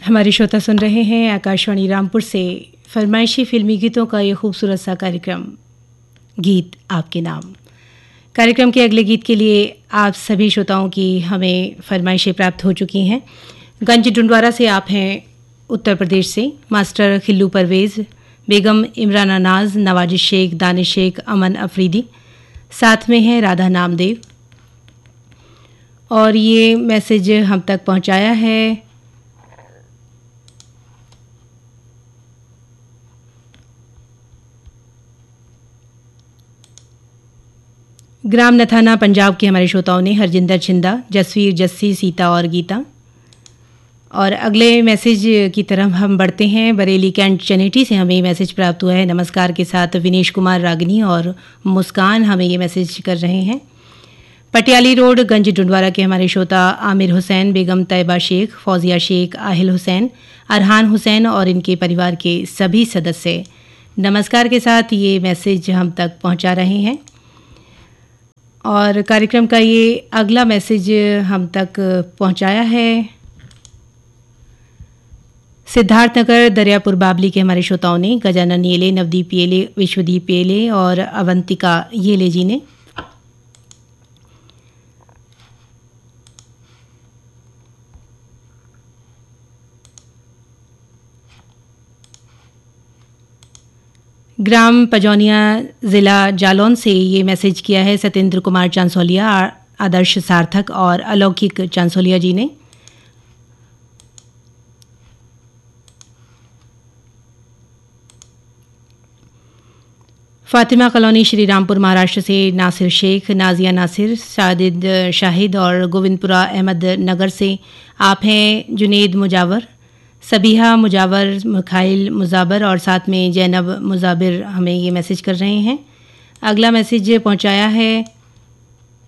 हमारे श्रोता सुन रहे हैं आकाशवाणी रामपुर से फरमाइशी फिल्मी गीतों का ये खूबसूरत सा कार्यक्रम गीत आपके नाम। कार्यक्रम के अगले गीत के लिए आप सभी श्रोताओं की हमें फरमाइशें प्राप्त हो चुकी हैं। गंज डुंडवारा से आप हैं उत्तर प्रदेश से मास्टर खिल्लू परवेज़, बेगम इमराना नाज, नवाजिश शेख, दानिश शेख, अमन अफरीदी, साथ में है राधा नामदेव। और ये मैसेज हम तक पहुंचाया है ग्राम नथाना पंजाब के हमारे श्रोताओं ने हरजिंदर छिंदा, जसवीर, जस्सी, सीता और गीता। और अगले मैसेज की तरफ हम बढ़ते हैं। बरेली कैंट चनेटी से हमें मैसेज प्राप्त हुआ है। नमस्कार के साथ विनेश कुमार, रागिनी और मुस्कान हमें ये मैसेज कर रहे हैं। पटियाली रोड गंज डुंडवारा के हमारे श्रोता आमिर हुसैन, बेगम तैयबा शेख, फौजिया शेख, आहिल हुसैन, अरहान हुसैन और इनके परिवार के सभी सदस्य नमस्कार के साथ ये मैसेज हम तक पहुंचा रहे हैं। और कार्यक्रम का ये अगला मैसेज हम तक पहुंचाया है सिद्धार्थनगर दरियापुर बाबली के हमारे श्रोताओं ने, गजानन येले, नवदीप येले, विश्वदीप येले और अवंतिका येले जी ने। ग्राम पजौनिया ज़िला जालौन से ये मैसेज किया है सत्येंद्र कुमार चांसोलिया, आदर्श सार्थक और अलौकिक चांसोलिया जी ने। फातिमा कॉलोनी श्री रामपुर महाराष्ट्र से नासिर शेख, नाजिया नासिर, साजिद शाहिद और गोविंदपुरा अहमद नगर से आप हैं जुनेद मुजावर, सबीहा मुजावर, मुखाइल मुजाबर और साथ में जैनब मुजाबिर हमें ये मैसेज कर रहे हैं। अगला मैसेज पहुंचाया है